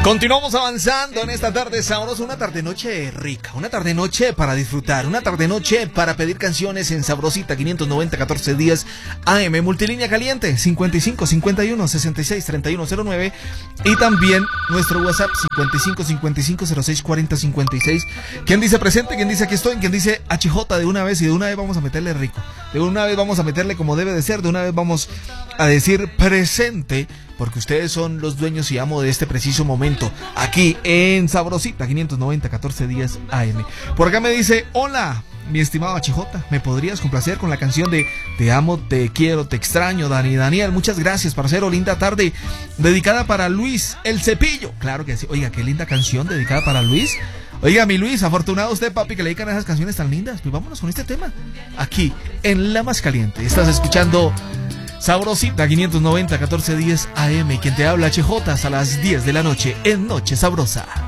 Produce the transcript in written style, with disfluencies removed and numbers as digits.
Continuamos avanzando en esta tarde sabrosa, una tarde-noche rica, una tarde-noche para disfrutar, una tarde-noche para pedir canciones en Sabrosita 590 14 días AM, multilínea caliente 55 51 66 31 09 y también nuestro WhatsApp 55 55 06 40 56. ¿Quién dice presente? ¿Quién dice aquí estoy? ¿Quién dice HJ de una vez? Y de una vez vamos a meterle rico, de una vez vamos a meterle como debe de ser, de una vez vamos a decir presente, porque ustedes son los dueños y amos de este preciso momento, aquí en Sabrosita 590 14 días AM. Por acá me dice, hola, mi estimado HJ, ¿me podrías complacer con la canción de Te amo, te quiero, te extraño, Dani Daniel? Muchas gracias, parcero, linda tarde, dedicada para Luis El Cepillo. Claro que sí, oiga, qué linda canción dedicada para Luis. Oiga, mi Luis, afortunado usted, papi, que le dedican esas canciones tan lindas. Pues vámonos con este tema, aquí en La Más Caliente. Estás escuchando Sabrosita 590 14 días AM. Quien te habla, HJ, a las 10 de la noche en Noche Sabrosa.